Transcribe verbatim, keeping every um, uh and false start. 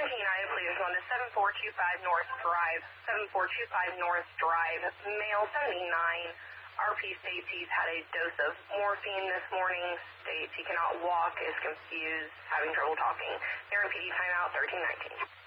nineteen United, please respond to seven four two five North Drive. seven four two five North Drive, male seventy-nine. R P states he's had a dose of morphine this morning. States he cannot walk, is confused, having trouble talking. Aaron P D timeout thirteen nineteen.